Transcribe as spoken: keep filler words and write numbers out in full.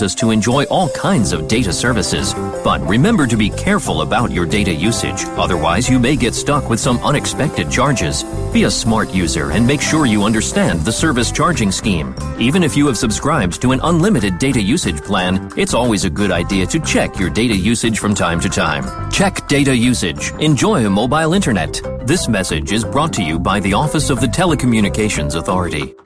allows us to enjoy all kinds of data services. But remember to be careful about your data usage, otherwise you may get stuck with some unexpected charges. Be a smart user and make sure you understand the service charging scheme. Even if you have subscribed to an unlimited data usage plan, it's always a good idea to check your data usage from time to time. Check data usage. Enjoy a mobile internet. This message is brought to you by the Office of the Telecommunications Authority.